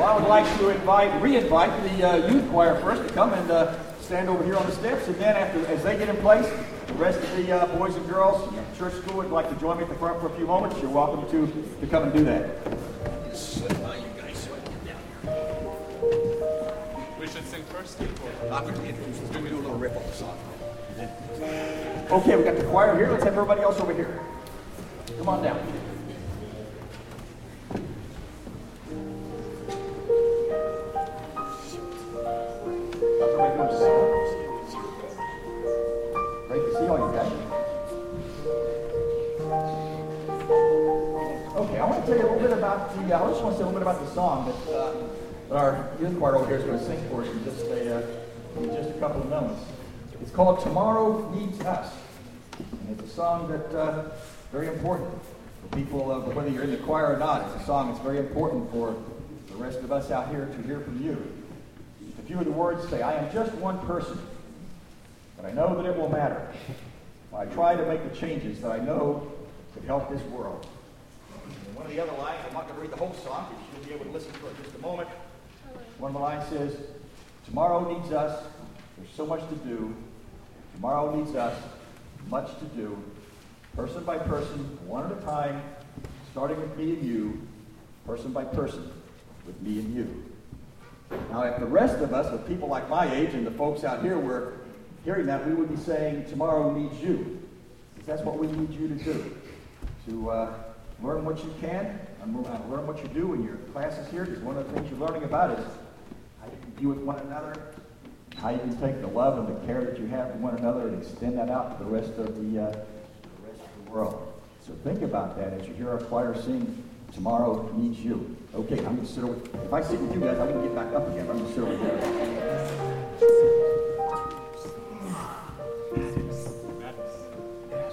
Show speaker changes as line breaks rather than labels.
I would like to re-invite the youth choir first to come and stand over here on the steps, and then as they get in place, the rest of the boys and girls, church school, would like to join me at the front for a few moments. You're welcome to come and do that.
We should sing first.
I'm going to introduce us. We're going to do a little riff on the song. Okay, we got the choir here. Let's have everybody else over here. Come on down. How's everybody doing today? Great to see all you guys. Okay, I want to tell you a little bit about I just want to say a little bit about the song that our youth choir over here is going to sing for us in just a couple of moments. It's called Tomorrow Needs Us. And it's a song that's very important for people, whether you're in the choir or not. It's a song that's very important for the rest of us out here to hear from you. A few of the words say, I am just one person, but I know that it will matter. I try to make the changes that I know could help this world. And one of the other lines, I'm not going to read the whole song, but you'll be able to listen to it in just a moment. One of the lines says, tomorrow needs us, there's so much to do. Tomorrow needs us, much to do. Person by person, one at a time, starting with me and you, person by person, with me and you. Now, if the rest of us, with people like my age and the folks out here were hearing that, we would be saying, tomorrow needs you. Because that's what we need you to do. To learn what you can, and learn what you do in your classes here, because one of the things you're learning about is how you can be with one another, how you can take the love and the care that you have for one another and extend that out to the rest of the world. So think about that as you hear our choir sing, Tomorrow Needs You. Okay, I'm going to sit over. If I sit with you guys, I'm going to get back up again. I'm